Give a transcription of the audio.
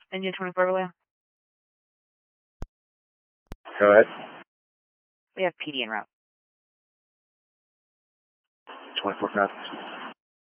Engine 24 Vallejo. Go ahead. We have PD en route. 24 copies.